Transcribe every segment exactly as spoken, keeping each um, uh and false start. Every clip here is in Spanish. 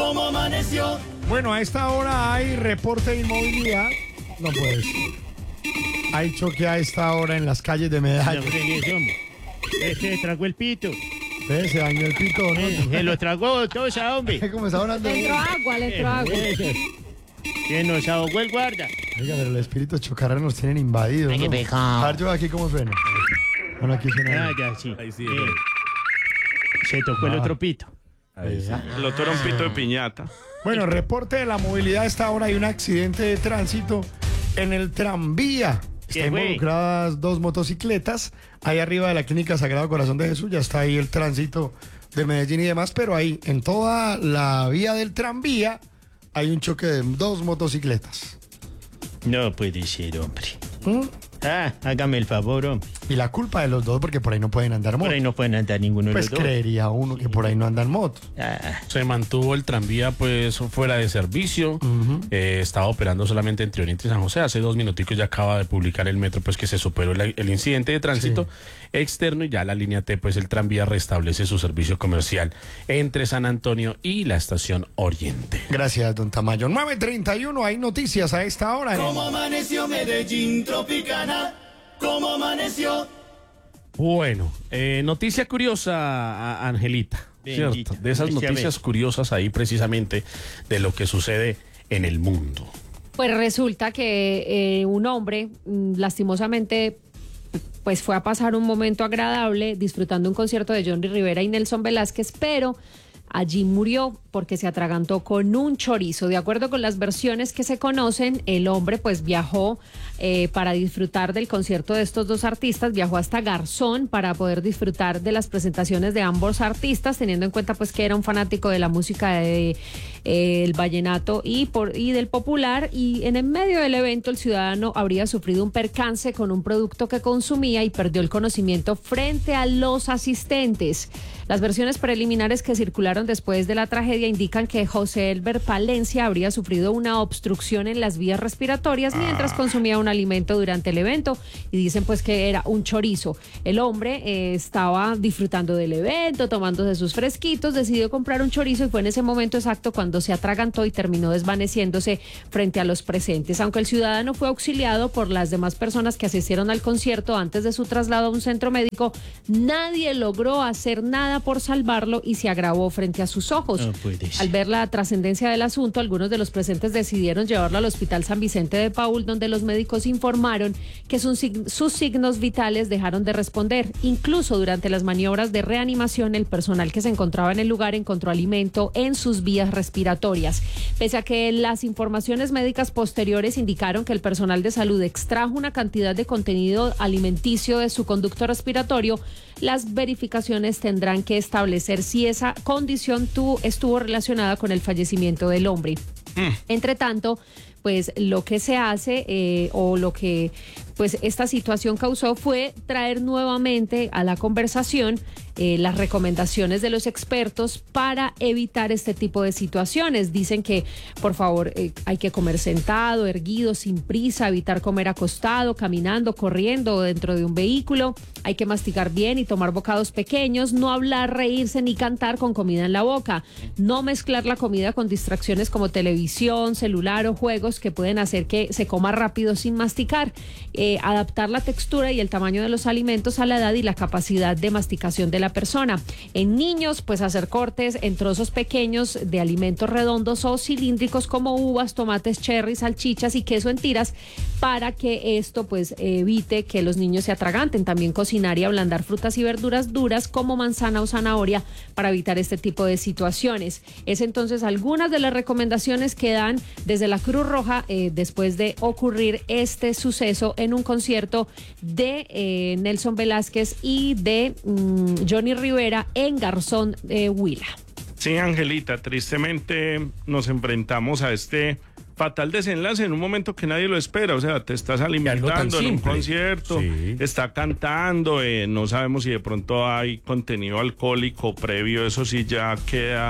¿Cómo amaneció? Bueno, a esta hora hay reporte de inmovilidad. No puede ser. Hay choque a esta hora en las calles de Medallo. Ese tragó el pito. ¿Ves? Se dañó el pito, ¿no? Eh, se lo tragó todo ese hombre. ¿Cómo está hablando? Le entró agua, le entró agua. Que nos ahogó el guarda. Oiga, pero los espíritus chocarreros nos tienen invadidos, Ay, ¿no? qué pecado. A ver, yo aquí cómo suena. Bueno, aquí suena. Ah, ya, sí. Ahí sí. Eh, se tocó el Ah. otro pito. Ahí sí. El otro era un pito de piñata. Bueno, reporte de la movilidad. A esta hora hay un accidente de tránsito en el tranvía. ¿Qué Están fue? involucradas dos motocicletas. Ahí arriba de la clínica Sagrado Corazón de Jesús ya está ahí el tránsito de Medellín y demás. Pero ahí, en toda la vía del tranvía, hay un choque de dos motocicletas. No puede ser, hombre. ¿Mm? Ah, hágame el favor, hombre. Y la culpa de los dos porque por ahí no pueden andar Por motos. ahí no pueden andar ninguno de Pues los dos. creería uno que por ahí no andan motos. Ah, Se mantuvo el tranvía pues fuera de servicio. Ujú. Eh, estaba operando solamente entre Oriente y San José. Hace dos minuticos ya acaba de publicar el metro pues que se superó el, el incidente de tránsito externo y ya la línea T pues el tranvía restablece su servicio comercial entre San Antonio y la estación Oriente. Gracias, don Tamayo. nueve treinta y uno, hay noticias a esta hora. ¿Cómo amaneció Medellín Tropicana? ¿Cómo amaneció? Bueno, eh, noticia curiosa, a- Angelita, Bendita. ¿cierto? De esas Déjame. noticias curiosas ahí precisamente de lo que sucede en el mundo. Pues resulta que eh, un hombre, mm, lastimosamente, pues fue a pasar un momento agradable disfrutando un concierto de Johnny Rivera y Nelson Velázquez, pero allí murió porque se atragantó con un chorizo. De acuerdo con las versiones que se conocen, el hombre pues viajó eh, para disfrutar del concierto de estos dos artistas, viajó hasta Garzón para poder disfrutar de las presentaciones de ambos artistas, teniendo en cuenta pues que era un fanático de la música de eh, el vallenato y, por, y del popular, y en el medio del evento el ciudadano habría sufrido un percance con un producto que consumía y perdió el conocimiento frente a los asistentes. Las versiones preliminares que circularon después de la tragedia indican que José Elber Palencia habría sufrido una obstrucción en las vías respiratorias mientras consumía un alimento durante el evento, y dicen pues que era un chorizo. El hombre eh, estaba disfrutando del evento, tomándose sus fresquitos, decidió comprar un chorizo y fue en ese momento exacto cuando se atragantó y terminó desvaneciéndose frente a los presentes. Aunque el ciudadano fue auxiliado por las demás personas que asistieron al concierto antes de su traslado a un centro médico, nadie logró hacer nada por salvarlo y se agravó frente a sus ojos. no puede ser. Al ver la trascendencia del asunto, algunos de los presentes decidieron llevarlo al Hospital San Vicente de Paúl, donde los médicos informaron que sus, sig- sus signos vitales dejaron de responder. Incluso durante las maniobras de reanimación, el personal que se encontraba en el lugar encontró alimento en sus vías respiratorias. Pese a que las informaciones médicas posteriores indicaron que el personal de salud extrajo una cantidad de contenido alimenticio de su conducto respiratorio, las verificaciones tendrán que establecer si esa condición tu, estuvo relacionada con el fallecimiento del hombre. Entre tanto, pues lo que se hace eh, o lo que pues esta situación causó fue traer nuevamente a la conversación eh, las recomendaciones de los expertos para evitar este tipo de situaciones. Dicen que, por favor, eh, hay que comer sentado, erguido, sin prisa, evitar comer acostado, caminando, corriendo o dentro de un vehículo. Hay que masticar bien y tomar bocados pequeños, no hablar, reírse ni cantar con comida en la boca. No mezclar la comida con distracciones como televisión, celular o juegos que pueden hacer que se coma rápido sin masticar. Eh, adaptar la textura y el tamaño de los alimentos a la edad y la capacidad de masticación de la persona. En niños, pues hacer cortes en trozos pequeños de alimentos redondos o cilíndricos como uvas, tomates, cherries, salchichas y queso en tiras, para que esto pues evite que los niños se atraganten. También cocinar y ablandar frutas y verduras duras como manzana o zanahoria para evitar este tipo de situaciones. Es entonces algunas de las recomendaciones que dan desde la Cruz Roja eh, después de ocurrir este suceso en un concierto de eh, Nelson Velázquez y de mm, Johnny Rivera en Garzón, eh, Huila. Sí, Angelita, tristemente nos enfrentamos a este fatal desenlace en un momento que nadie lo espera. O sea, te estás alimentando en un simple. concierto, Sí. está cantando, eh, no sabemos si de pronto hay contenido alcohólico previo, eso sí ya queda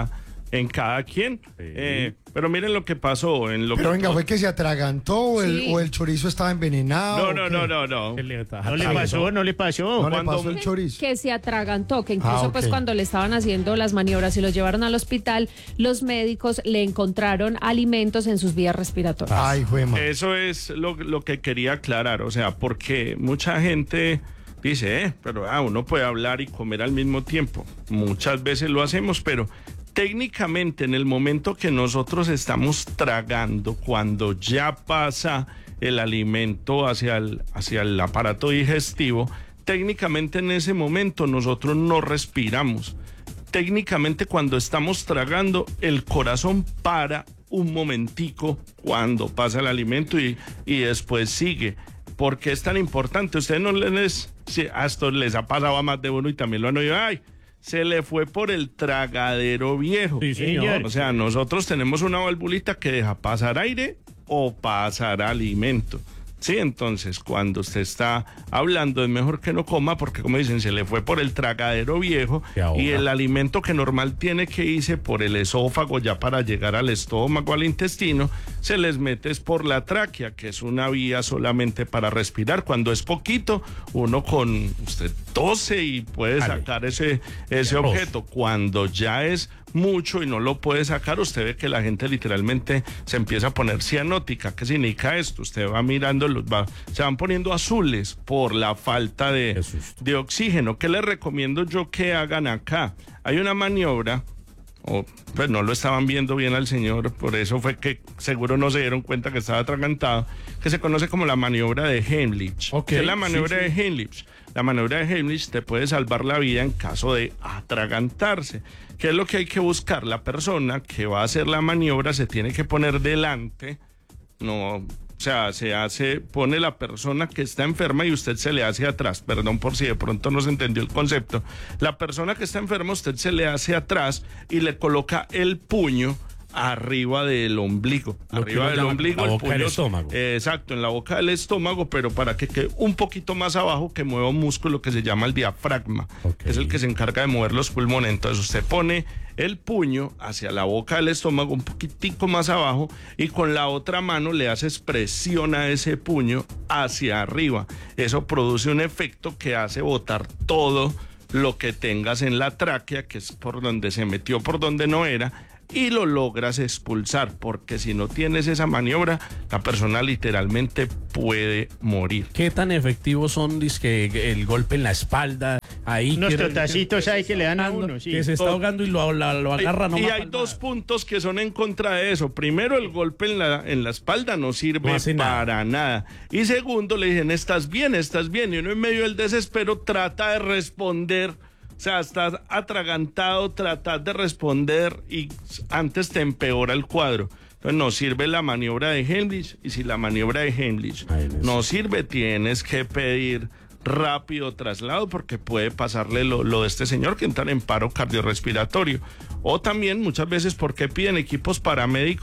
en cada quien. Eh, pero miren lo que pasó. En lo Pero que venga, ¿fue que se atragantó o, el, Sí. o el chorizo estaba envenenado? No, o no, qué? no, no, no. ¿Qué le No le pasó, no le pasó. No le Cuando- pasó el chorizo. Que se atragantó, que incluso Ah, ok. pues cuando le estaban haciendo las maniobras y lo llevaron al hospital, los médicos le encontraron alimentos en sus vías respiratorias. Ay, fue mal. Eso es lo, lo que quería aclarar, o sea, porque mucha gente dice, eh, pero ah, uno puede hablar y comer al mismo tiempo. Muchas veces lo hacemos, pero técnicamente en el momento que nosotros estamos tragando, cuando ya pasa el alimento hacia el, hacia el aparato digestivo, técnicamente en ese momento nosotros no respiramos. Técnicamente cuando estamos tragando, el corazón para un momentico cuando pasa el alimento y, y después sigue. ¿Por qué es tan importante? Ustedes no les... Si a esto les ha pasado a más de uno y también lo han oído. ¡Ay! Se le fue por el tragadero viejo. Sí, señor. O sea, nosotros tenemos una valvulita que deja pasar aire o pasar alimento. Sí, entonces cuando usted está hablando es mejor que no coma porque, como dicen, se le fue por el tragadero viejo Se ahoga. y el alimento que normal tiene que irse por el esófago ya para llegar al estómago, al intestino, se les mete es por la tráquea, que es una vía solamente para respirar. Cuando es poquito, uno con usted tose y puede Vale. sacar ese, ese Arroz. objeto. Cuando ya es mucho y no lo puede sacar, usted ve que la gente literalmente se empieza a poner cianótica. ¿Qué significa esto? Usted va mirando, los va, se van poniendo azules por la falta de, Qué susto. de oxígeno. ¿Qué les recomiendo yo que hagan acá? Hay una maniobra, o pues no lo estaban viendo bien al señor, por eso fue que seguro no se dieron cuenta que estaba atragantado, que se conoce como la maniobra de Heimlich. Ok, ¿Qué es la maniobra sí, sí. de Heimlich? La maniobra de Heimlich te puede salvar la vida en caso de atragantarse. ¿Qué es lo que hay que buscar? La persona que va a hacer la maniobra se tiene que poner delante, no, o sea, se hace, pone la persona que está enferma y usted se le hace atrás. Perdón por si de pronto no se entendió el concepto. La persona que está enferma, usted se le hace atrás y le coloca el puño arriba del ombligo, Lo que arriba uno del llama ombligo, la el boca del puño- estómago. eh, exacto, en la boca del estómago, pero para que quede un poquito más abajo, que mueva un músculo que se llama el diafragma, Ok. es el que se encarga de mover los pulmones. Entonces usted pone el puño hacia la boca del estómago, un poquitico más abajo, y con la otra mano le haces presión a ese puño hacia arriba. Eso produce un efecto que hace botar todo lo que tengas en la tráquea, que es por donde se metió, por donde no era, y lo logras expulsar, porque si no tienes esa maniobra, la persona literalmente puede morir. ¿Qué tan efectivos son dizque, el golpe en la espalda? Ahí Unos que- totacitos ahí que le dan a uno, sí. que se está ahogando y lo, la- lo agarra y nomás hay para dos nada. puntos que son en contra de eso. Primero, el golpe en la, en la espalda no sirve No hace nada. para nada. Y segundo, le dicen, estás bien, estás bien. Y uno en medio del desespero trata de responder. O sea, estás atragantado, tratas de responder y antes te empeora el cuadro. Entonces no sirve la maniobra de Heimlich, y si la maniobra de Heimlich Ay, Dios. no sirve, tienes que pedir rápido traslado porque puede pasarle lo, lo de este señor que entra en paro cardiorrespiratorio. O también muchas veces porque piden equipos paramédicos